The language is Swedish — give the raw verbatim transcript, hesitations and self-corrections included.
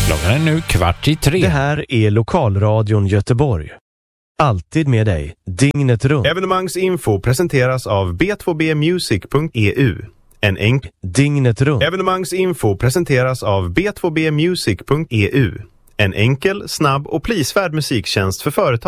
Klockan är nu kvart i tre. Det här är Lokalradion Göteborg. Alltid med dig, dygnet runt. Evenemangsinfo presenteras av b två b music punkt e u. En enk... Dygnet runt. Evenemangsinfo presenteras av b två b music punkt e u. En enkel, snabb och prisvärd musiktjänst för företag.